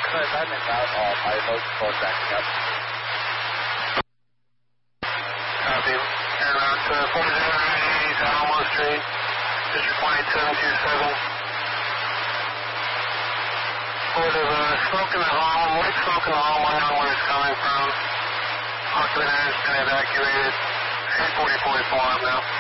Sorry, I'm inbound. My boat's both backing up. Copy. And route to 40 Alamo Street, District 18727. There's smoke in the home, light smoke in the home, I don't know where it's coming from. Occupant has been evacuated. 840-44 now.